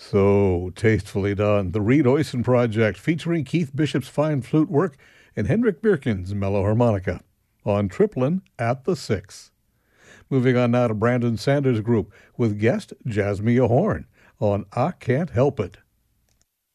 So tastefully done. The Reed Oyson Project featuring Keith Bishop's fine flute work and Hendrik Birkin's mellow harmonica on Triplin at the 6. Moving on now to Brandon Sanders' group with guest Jasmia Horn on I Can't Help It.